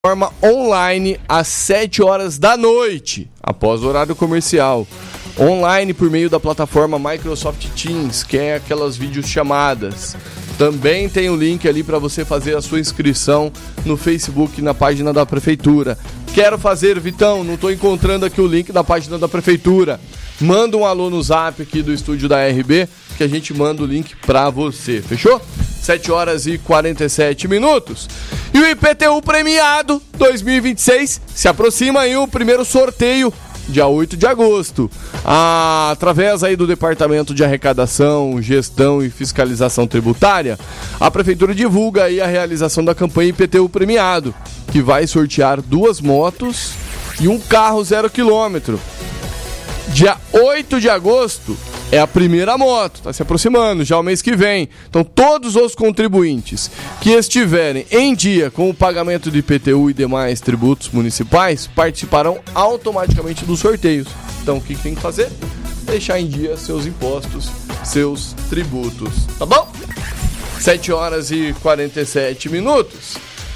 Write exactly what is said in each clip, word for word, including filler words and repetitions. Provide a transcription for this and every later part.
Forma online às sete horas da noite, após o horário comercial. Online por meio da plataforma Microsoft Teams, que é aquelas videochamadas. Também tem o link ali para você fazer a sua inscrição no Facebook, na página da Prefeitura. Quero fazer, Vitão, não estou encontrando aqui o link da página da Prefeitura. Manda um alô no zap aqui do estúdio da R B, que a gente manda o link para você, fechou? sete horas e quarenta e sete minutos. E o I P T U premiado dois mil e vinte e seis se aproxima aí o primeiro sorteio, dia oito de agosto. Ah, através aí do Departamento de Arrecadação, Gestão e Fiscalização Tributária, a Prefeitura divulga aí a realização da campanha I P T U premiado, que vai sortear duas motos e um carro zero quilômetro. Dia oito de agosto é a primeira moto, tá se aproximando já o mês que vem. Então todos os contribuintes que estiverem em dia com o pagamento de I P T U e demais tributos municipais participarão automaticamente dos sorteios. Então o que tem que fazer? Deixar em dia seus impostos, seus tributos, tá bom? sete horas e quarenta e sete minutos.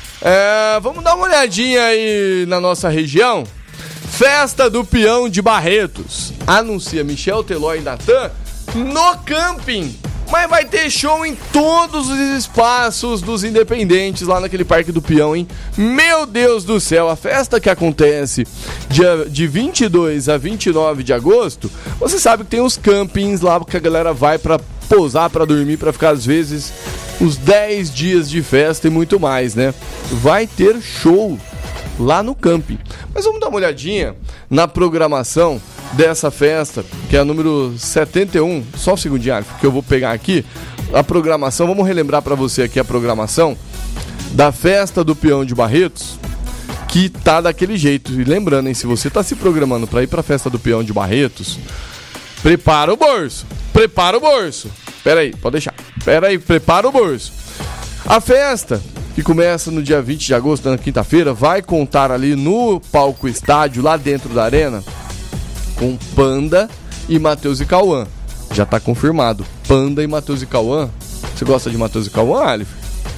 É, vamos dar uma olhadinha aí na nossa região. Festa do Peão de Barretos. Anuncia Michel Teló e Natan no camping. Mas vai ter show em todos os espaços dos independentes lá naquele Parque do Peão, hein? Meu Deus do céu, a festa que acontece dia, de vinte e dois a vinte e nove de agosto, você sabe que tem os campings lá que a galera vai pra pousar, pra dormir, pra ficar às vezes os dez dias de festa e muito mais, né? Vai ter show lá no camping. Mas vamos dar uma olhadinha na programação dessa festa, que é a número setenta e um. Só um segundinho, Alf, que eu vou pegar aqui a programação. Vamos relembrar para você aqui a programação da Festa do Peão de Barretos, que tá daquele jeito. E lembrando, hein, se você tá se programando para ir para a Festa do Peão de Barretos, prepara o bolso. Prepara o bolso. Pera aí, pode deixar. Pera aí, prepara o bolso. A festa, que começa no dia vinte de agosto, na quinta-feira, vai contar ali no palco estádio, lá dentro da arena, com Panda e Matheus e Cauã. Já tá confirmado, Panda e Matheus e Cauã. Você gosta de Matheus e Cauã, Alif?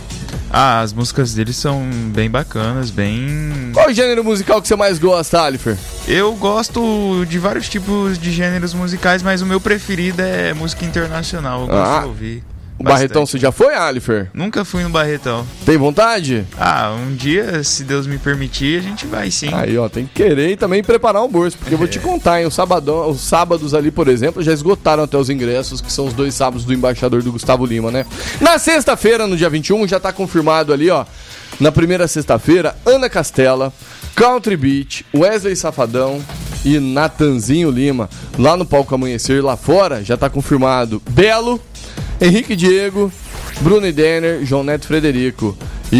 Ah, as músicas deles são bem bacanas, bem... Qual o gênero musical que você mais gosta, Alifer? Eu gosto de vários tipos de gêneros musicais, mas o meu preferido é música internacional, eu gosto ah. de ouvir. O Barretão você já foi, Alifer? Nunca fui no Barretão. Tem vontade? Ah, um dia, se Deus me permitir, a gente vai sim. Aí, ó, tem que querer e também preparar um bolso, porque é. eu vou te contar, hein, o sabadão, os sábados ali, por exemplo, já esgotaram até os ingressos, que são os dois sábados do embaixador do Gustavo Lima, né? Na sexta-feira, no dia vinte e um, já tá confirmado ali, ó, na primeira sexta-feira, Ana Castela, Country Beat, Wesley Safadão e Natanzinho Lima. Lá no Palco Amanhecer, lá fora, já tá confirmado Belo, Henrique Diego, Bruno e Denner, João Neto Frederico.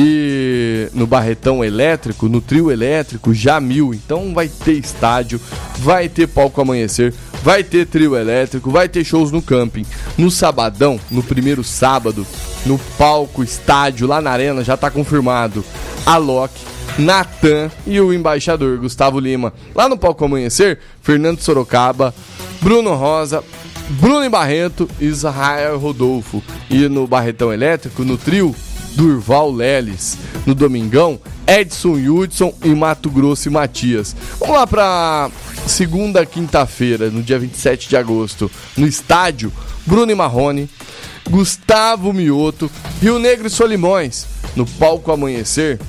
E no Barretão Elétrico, no Trio Elétrico, Jamil. Então vai ter estádio, vai ter Palco Amanhecer, vai ter Trio Elétrico, vai ter shows no camping. No sabadão, no primeiro sábado, no palco estádio, lá na arena, já tá confirmado Alok, Natan e o embaixador Gustavo Lima. Lá no Palco Amanhecer, Fernando Sorocaba, Bruno Rosa, Bruno Barreto e Israel Rodolfo. E no Barretão Elétrico, no trio, Durval Leles. No domingão, Edson Hudson e Mato Grosso e Matias. Vamos lá pra segunda, quinta-feira, no dia vinte e sete de agosto. No estádio, Bruno e Marrone, Gustavo Mioto, Rio Negro e Solimões. No Palco Amanhecer,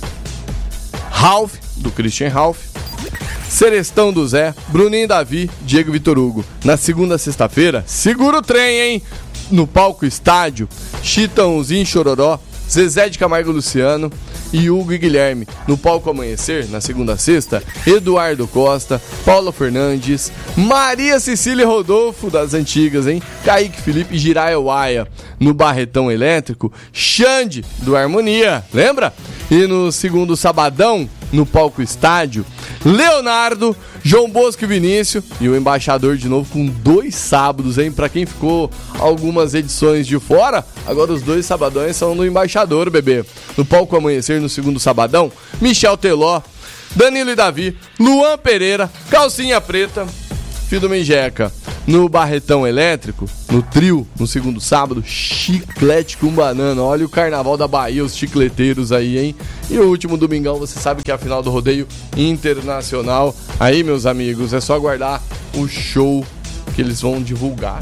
Ralph, do Christian Ralph, Serestão do Zé, Bruninho Davi, Diego Vitor Hugo. Na segunda, sexta-feira, segura o trem, hein? No palco estádio, Chitãozinho Chororó, Zezé de Camargo Luciano e Hugo e Guilherme. No Palco Amanhecer, na segunda, sexta, Eduardo Costa, Paula Fernandes, Maria Cecília Rodolfo, das antigas, hein? Kaique Felipe e Jiraya Waia. No Barretão Elétrico, Xande, do Harmonia, lembra? E no segundo sabadão, no palco estádio, Leonardo, João Bosco e Vinícius. E o embaixador de novo com dois sábados, hein? Pra quem ficou algumas edições de fora, agora os dois sabadões são do embaixador, bebê. No Palco Amanhecer, no segundo sabadão, Michel Teló, Danilo e Davi, Luan Pereira, Calcinha Preta, Fido Menjeca. no Barretão Elétrico, no trio, no segundo sábado, chiclete com banana. Olha o carnaval da Bahia, os chicleteiros aí, hein? E o último domingão, você sabe que é a final do rodeio internacional. Aí, meus amigos, é só aguardar o show que eles vão divulgar.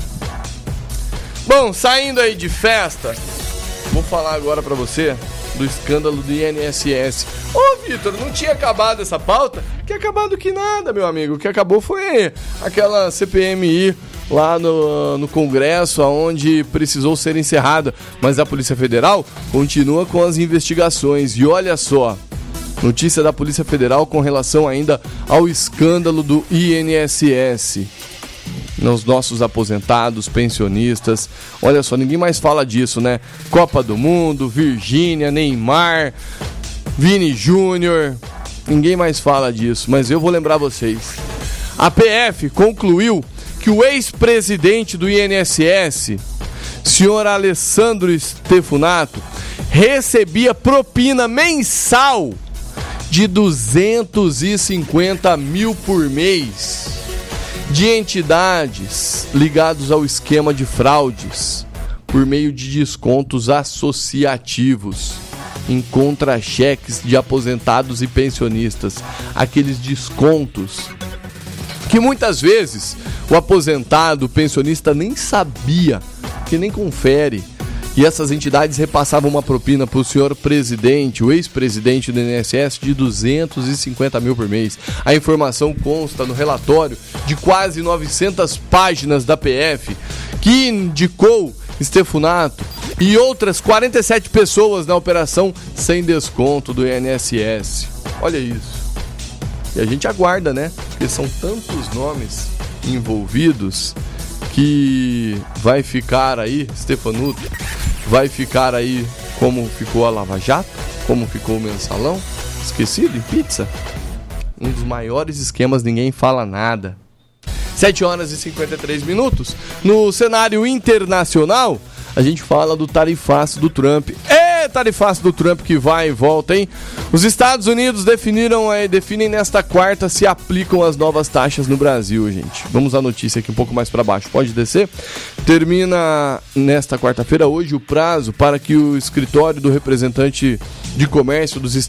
Bom, saindo aí de festa, vou falar agora pra você do escândalo do I N S S. Ô, Vitor, não tinha acabado essa pauta? Que acabado que nada, meu amigo. O que acabou foi aquela C P M I lá no, no Congresso, onde precisou ser encerrada. Mas a Polícia Federal continua com as investigações. E olha só, notícia da Polícia Federal com relação ainda ao escândalo do I N S S. Nos nossos aposentados, pensionistas. Olha só, ninguém mais fala disso, né? Copa do Mundo, Virgínia, Neymar, Vini Júnior. Ninguém mais fala disso, mas eu vou lembrar vocês. A P F concluiu que o ex-presidente do I N S S, senhor Alessandro Stefunato, recebia propina mensal de duzentos e cinquenta mil por mês de entidades ligadas ao esquema de fraudes por meio de descontos associativos em contra-cheques de aposentados e pensionistas. Aqueles descontos que muitas vezes o aposentado, o pensionista nem sabia, que nem confere. E essas entidades repassavam uma propina para o senhor presidente, o ex-presidente do I N S S, de duzentos e cinquenta mil por mês. A informação consta no relatório de quase novecentas páginas da P F, que indicou Stefunato e outras quarenta e sete pessoas na operação sem desconto do I N S S. Olha isso. E a gente aguarda, né? Porque são tantos nomes envolvidos que vai ficar aí, Stefanuto, vai ficar aí como ficou a Lava Jato, como ficou o Mensalão, esquecido em pizza. Um dos maiores esquemas, ninguém fala nada. sete horas e cinquenta e três minutos. No cenário internacional, a gente fala do tarifaço do Trump. É tarifaço do Trump que vai e volta, hein? Os Estados Unidos definiram, é, definem nesta quarta se aplicam as novas taxas no Brasil, gente. Vamos à notícia aqui um pouco mais para baixo. Pode descer? Termina nesta quarta-feira, hoje, o prazo para que o escritório do representante de comércio dos Estados